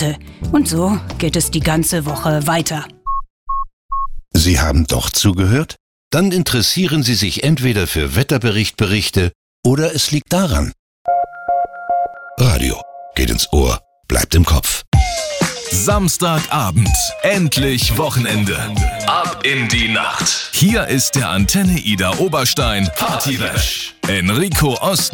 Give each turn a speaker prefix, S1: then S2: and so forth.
S1: Monate. Und so geht es die ganze Woche weiter.
S2: Sie haben doch zugehört? Dann interessieren Sie sich entweder für Wetterberichte oder es liegt daran. Radio geht ins Ohr, bleibt im Kopf.
S3: Samstagabend, endlich Wochenende. Ab in die Nacht. Hier ist der Antenne Ida Oberstein Party Bash. Enrico Ost